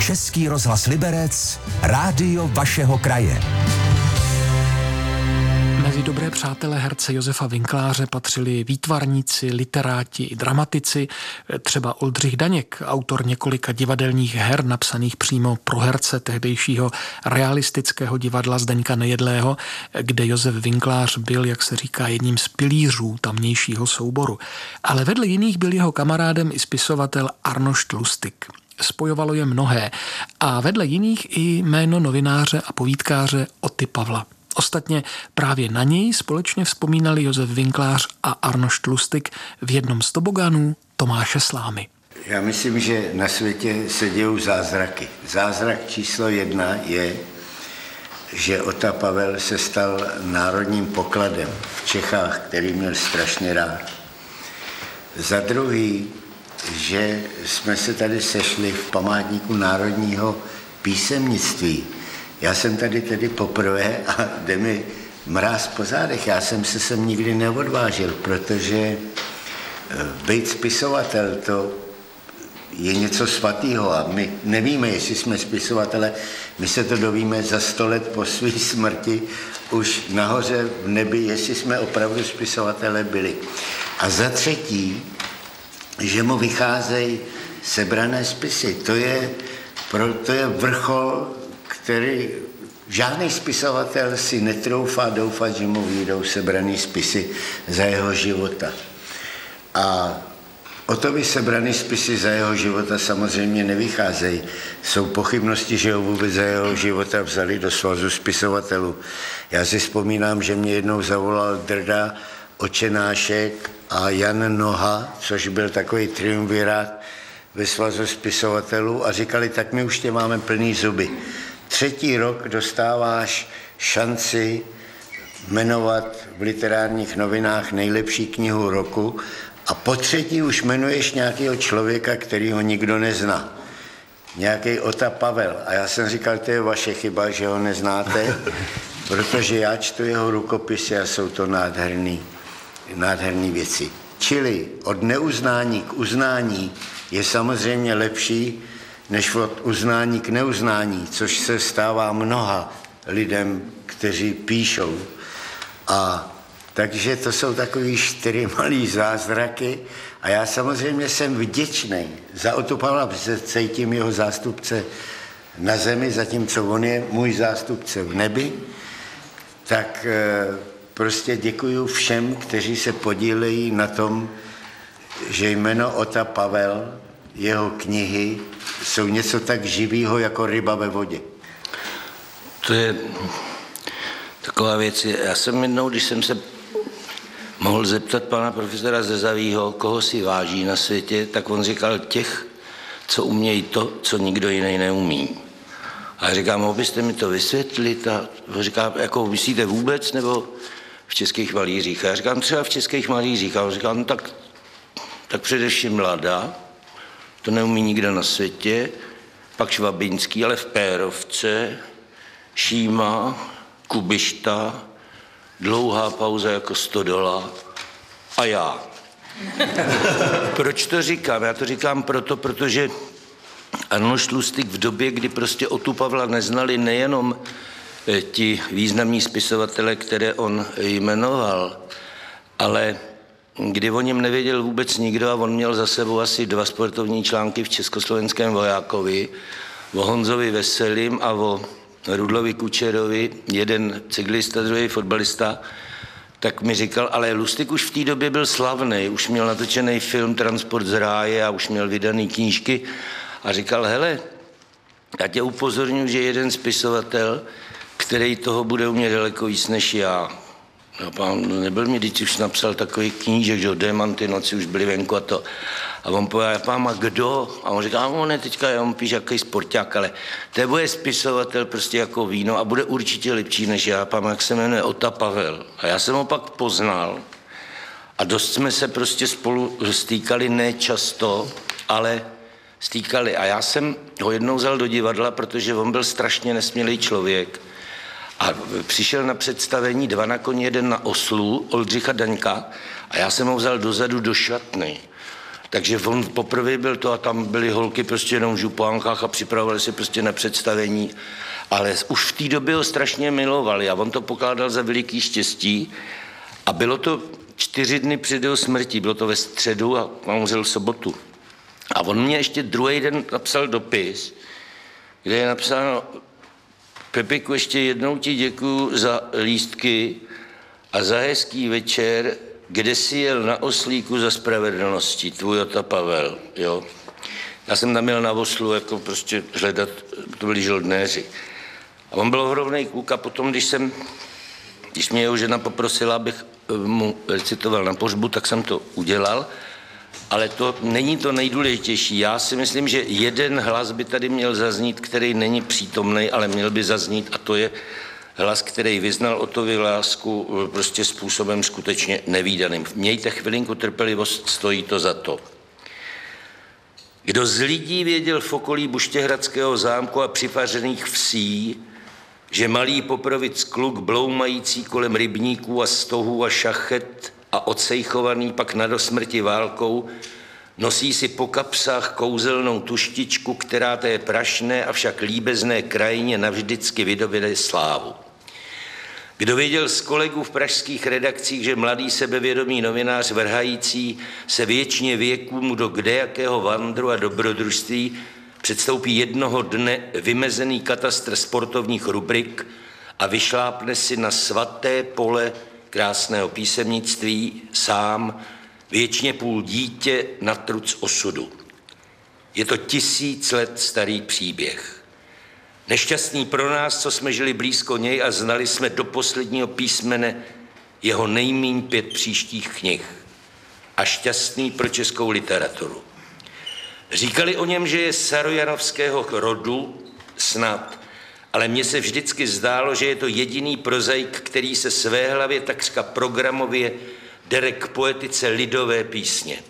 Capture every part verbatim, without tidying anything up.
Český rozhlas Liberec, rádio vašeho kraje. Mezi dobré přátelé herce Josefa Winkláře patřili výtvarníci, literáti i dramatici, třeba Oldřich Daněk, autor několika divadelních her napsaných přímo pro herce tehdejšího realistického divadla Zdeňka Nejedlého, kde Josef Winklář byl, jak se říká, jedním z pilířů tamnějšího souboru. Ale vedle jiných byl jeho kamarádem i spisovatel Arnošt Lustig. Spojovalo je mnohé a vedle jiných i jméno novináře a povídkáře Oty Pavla. Ostatně právě na něj společně vzpomínali Josef Winklář a Arnošt Lustig v jednom z tobogánů Tomáše Slámy. Já myslím, že na světě se dějou zázraky. Zázrak číslo jedna je, že Ota Pavel se stal národním pokladem v Čechách, který měl strašně rád. Za druhý, že jsme se tady sešli v památníku národního písemnictví. Já jsem tady tedy poprvé a jde mi mráz po zádech. Já jsem se sem nikdy neodvážil, protože být spisovatel, to je něco svatého a my nevíme, jestli jsme spisovatelé, my se to dovíme za sto let po své smrti, už nahoře v nebi, jestli jsme opravdu spisovatelé byli. A za třetí, že mu vycházejí sebrané spisy. To je, to je vrchol, který žádný spisovatel si netroufá doufat, že mu vyjdou sebraný spisy za jeho života. A o to by sebraný spisy za jeho života samozřejmě nevycházejí. Jsou pochybnosti, že ho vůbec za jeho života vzali do svazu spisovatelů. Já si vzpomínám, že mě jednou zavolal Drda Očenášek a Jan Noha, což byl takový triumvirát ve svazu spisovatelů a říkali, tak my už tě máme plný zuby. Třetí rok dostáváš šanci jmenovat v literárních novinách nejlepší knihu roku a po třetí už jmenuješ nějakého člověka, kterýho nikdo nezná. Nějaký Ota Pavel. A já jsem říkal, to je vaše chyba, že ho neznáte, protože já čtu jeho rukopisy a jsou to nádherný, nádherný věci. Čili od neuznání k uznání je samozřejmě lepší, než od uznání k neuznání, což se stává mnoha lidem, kteří píšou. A takže to jsou takový čtyři malý zázraky a já samozřejmě jsem vděčný za Otu Pavla, protože cítím jeho zástupce na zemi, zatímco on je můj zástupce v nebi, tak prostě děkuju všem, kteří se podílejí na tom, že jméno Ota Pavel, jeho knihy, jsou něco tak živého jako ryba ve vodě. To je taková věc. Já jsem jednou, když jsem se mohl zeptat pana profesora Zezavýho, koho si váží na světě, tak on říkal těch, co umějí to, co nikdo jiný neumí. A já říkám, mohl byste mi to vysvětlit? A říká, jako myslíte vůbec, nebo v českých malířích? A já říkám, třeba v českých malířích. A on říká, no tak, tak především Lada, to neumí nikdo na světě, pak Švabinský, ale v Pérovce, Šíma, Kubišta, dlouhá pauza jako Stodola a já. Proč to říkám? Já to říkám proto, protože Arnošt Lustig v době, kdy prostě Otu Pavla neznali nejenom ti významní spisovatelé, které on jmenoval, ale kdy o něm nevěděl vůbec nikdo a on měl za sebou asi dva sportovní články v Československém vojákovi, o Honzovi Veselým a o Rudlovi Kučerovi, jeden cyklista, druhý fotbalista, tak mi říkal, ale Lustig už v té době byl slavný, už měl natočený film Transport z ráje a už měl vydaný knížky a říkal, hele, já tě upozorňuji, že jeden spisovatel, který toho bude umět daleko víc než já. No, pán, nebyl mi, když už napsal takový knížek, že Démanty noci už byly venku a to. A on povedal, pán, a kdo? A on říká, on je teďka, on píše jaký sporták, ale to bude spisovatel prostě jako víno a bude určitě lepší než já. Pán, jak se jmenuje Ota Pavel. A já jsem ho pak poznal a dost jsme se prostě spolu stýkali, ne často, ale stýkali. A já jsem ho jednou vzal do divadla, protože on byl strašně nesmělý člověk. A přišel na představení Dva na koni, jeden na oslu, Oldřicha Daňka, a já jsem ho vzal dozadu do šatny. Takže on poprvé byl to a tam byly holky prostě jenom v župánkách a připravovali se prostě na představení. Ale už v té době ho strašně milovali a on to pokládal za veliký štěstí. A bylo to čtyři dny před jeho smrtí, bylo to ve středu a on umřel v sobotu. A on mě ještě druhý den napsal dopis, kde je napsáno: Pepiku, ještě jednou ti děkuju za lístky a za hezký večer, kde jsi jel na oslíku za spravedlností, tvůj Ota Pavel, jo. Já jsem tam jel na oslu, jako prostě hledat, to byli žoldnéři. A on byl ohromnej kluk a potom, když jsem, když mě jeho žena poprosila, abych mu recitoval na pohřbu, tak jsem to udělal. Ale to není to nejdůležitější. Já si myslím, že jeden hlas by tady měl zaznít, který není přítomný, ale měl by zaznít, a to je hlas, který vyznal Otovi lásku prostě způsobem skutečně nevídaným. Mějte chvilinku trpělivost, stojí to za to. Kdo z lidí věděl v okolí Buštěhradského zámku a přifařených vsí, že malý Poprovic kluk bloumající kolem rybníků a stohů a šachet a odsejchovaný pak na dosmrti válkou, nosí si po kapsách kouzelnou tuštičku, která té prašné, avšak líbezné krajině navždycky vydoběde slávu. Kdo věděl z kolegů v pražských redakcích, že mladý sebevědomý novinář vrhající se věčně věkům do kdejakého vandru a dobrodružství předstoupí jednoho dne vymezený katastr sportovních rubrik a vyšlápne si na svaté pole krásného písemnictví sám, věčně půl dítě na truc osudu. Je to tisíc let starý příběh. Nešťastný pro nás, co jsme žili blízko něj a znali jsme do posledního písmene jeho nejmíň pět příštích knih. A šťastný pro českou literaturu. Říkali o něm, že je sarojanovského rodu, snad, ale mně se vždycky zdálo, že je to jediný prozaik, který se své hlavě takřka programově dere k poetice lidové písně.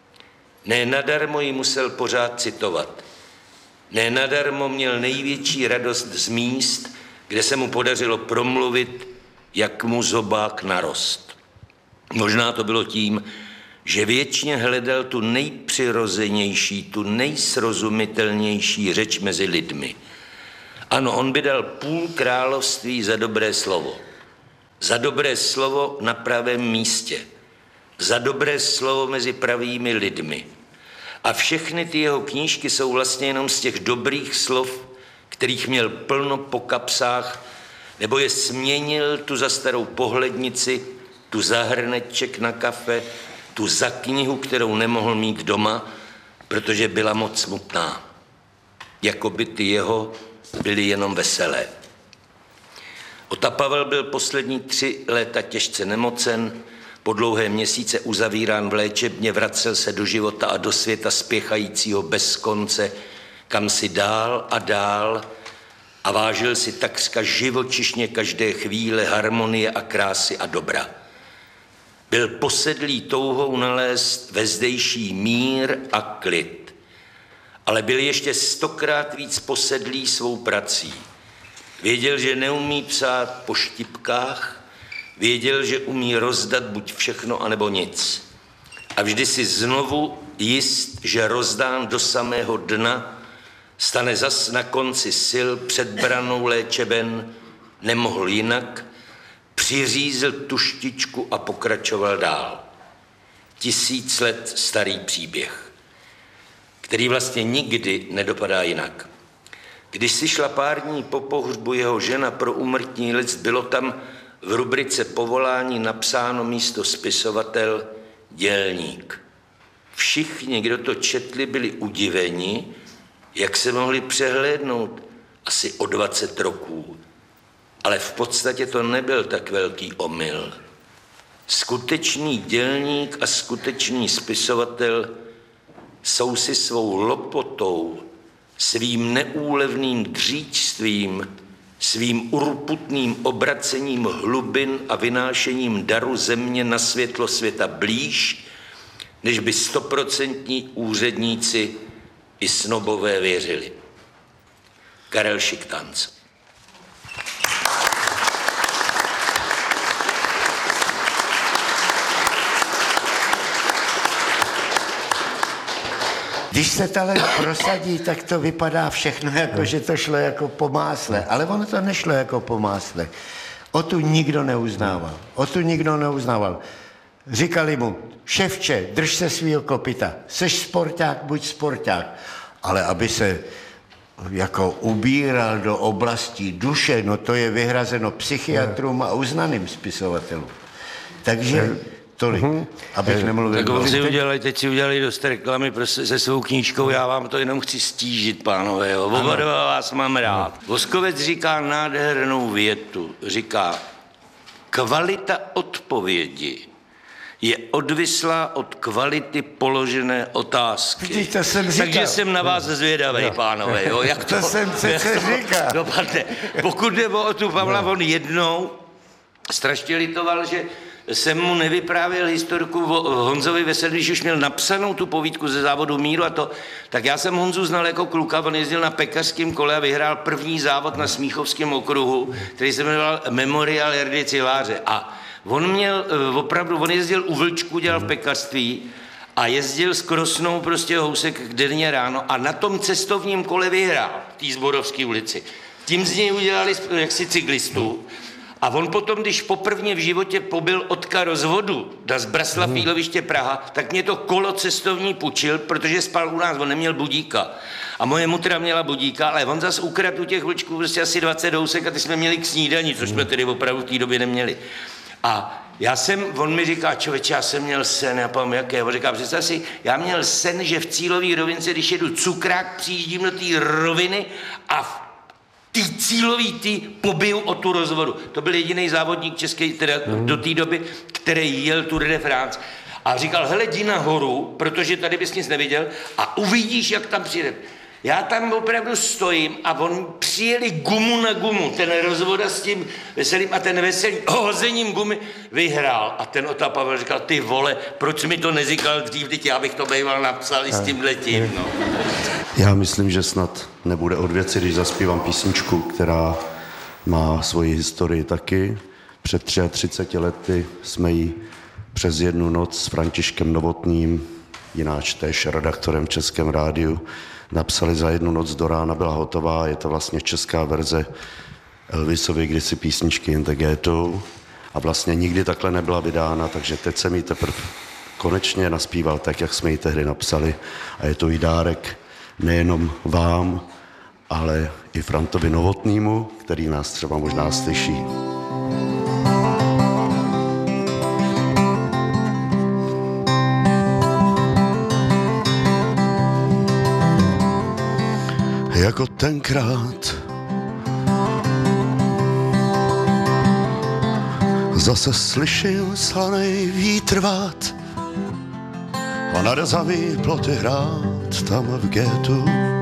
Ne nadarmo ji musel pořád citovat. Ne nadarmo měl největší radost z míst, kde se mu podařilo promluvit, jak mu zobák narost. Možná to bylo tím, že věčně hledal tu nejpřirozenější, tu nejsrozumitelnější řeč mezi lidmi. Ano, on by dal půl království za dobré slovo. Za dobré slovo na pravém místě. Za dobré slovo mezi pravými lidmi. A všechny ty jeho knížky jsou vlastně jenom z těch dobrých slov, kterých měl plno po kapsách, nebo je směnil tu za starou pohlednici, tu za hrneček na kafe, tu za knihu, kterou nemohl mít doma, protože byla moc smutná. Jako by ty jeho byly jenom veselé. Ota Pavel byl poslední tři léta těžce nemocen, po dlouhé měsíce uzavírán v léčebně, vracel se do života a do světa spěchajícího bez konce, kam si dál a dál a vážil si takřka živočišně každé chvíle harmonie a krásy a dobra. Byl posedlý touhou nalézt ve zdejší mír a klid, ale byl ještě stokrát víc posedlý svou prací. Věděl, že neumí psát po štipkách, věděl, že umí rozdat buď všechno, anebo nic. A vždy si znovu jist, že rozdán do samého dna, stane zas na konci sil před branou léčeben, nemohl jinak, přiřízl tuštičku a pokračoval dál. Tisíc let starý příběh, který vlastně nikdy nedopadá jinak. Když si šla pár dní po pohřbu jeho žena pro úmrtní list, bylo tam v rubrice povolání napsáno místo spisovatel dělník. Všichni, kdo to četli, byli udiveni, jak se mohli přehlédnout asi o dvacet roků. Ale v podstatě to nebyl tak velký omyl. Skutečný dělník a skutečný spisovatel jsou si svou lopotou, svým neúlevným dříčstvím, svým urputným obracením hlubin a vynášením daru země na světlo světa blíž, než by stoprocentní úředníci i snobové věřili. Karel Šiktanc. Když se talent prosadí, tak to vypadá všechno jako, že to šlo jako po másle. Ale ono to nešlo jako po másle. O tu nikdo neuznával. O tu nikdo neuznával. Říkali mu, ševče, drž se svýho kopyta. Seš sporták, buď sporták. Ale aby se jako ubíral do oblastí duše, no to je vyhrazeno psychiatrům a uznaným spisovatelům. Takže tolik, abych nemluvil. Tak si udělali, teď si udělali dost reklamy se svou knížkou, já vám to jenom chci stížit, pánové, jo. Oba dva vás mám rád. Voskovec říká nádhernou větu, říká, kvalita odpovědi je odvislá od kvality položené otázky. To jsem říkal. Takže jsem na vás zvědavý, no. Pánové, jo. Jak to, to jsem přece říkal. Dopadne. Pokud jde o tu Pavla, no. On jednou strašně litoval, že jsem mu nevyprávěl historku o Honzovi Veselý, když už měl napsanou tu povídku ze závodu Míru a to, tak já jsem Honzu znal jako kluka, on jezdil na pekařském kole a vyhrál první závod na Smíchovském okruhu, který se jmenoval Memorial Jardy Ciláře. A on měl opravdu, on jezdil u Vlčku, dělal v pekařství a jezdil s Krosnou prostě housek denně ráno a na tom cestovním kole vyhrál v té Zborovské ulici. Tím z něj udělali jaksi cyklistu. A on potom, když poprvně v životě pobyl odka rozvodu na Zbraslav Jíloviště Praha, tak mě to kolo cestovní půjčil, protože spal u nás, on neměl budíka. A moje mutra měla budíka, ale on zas ukradl u těch vlčků prostě asi dvacet housek a ty jsme měli k snídani, což jsme tedy opravdu v té době neměli. A já jsem, on mi říká, člověče, já jsem měl sen, já pamatuju, jaké, on říká, představ si, já měl sen, že v cílové rovince, když jedu cukrák, přijíždím do té roviny a v tý cílový tý pobiju o tu rozvodu. To byl jediný závodník český teda mm. do té doby, který jel Tour de France. A říkal, hele, jdi nahoru, protože tady bys nic neviděl a uvidíš, jak tam přijde. Já tam opravdu stojím a on přijeli gumu na gumu, ten rozvoda s tím Veselým a ten Veselý hozením gumy vyhrál. A ten Ota Pavel říkal, ty vole, proč mi to neříkal dřív, teď já bych to býval napsal i s tímhletím, no. Já myslím, že snad nebude od věci, když zaspívám písničku, která má svoji historii taky. Před třiadvaceti lety jsme ji přes jednu noc s Františkem Novotným, jináč též redaktorem v Českém rádiu, napsali za jednu noc do rána, byla hotová, je to vlastně česká verze Elvisovy kdysi písničky In the Ghetto a vlastně nikdy takhle nebyla vydána, takže teď jsem ji teprve konečně naspíval tak, jak jsme ji tehdy napsali a je to i dárek nejenom vám, ale i Frantovi Novotnému, který nás třeba možná slyší. Jako tenkrát zase slyším slanej vítr vát a na rezavý ploty hrát tam v gétu.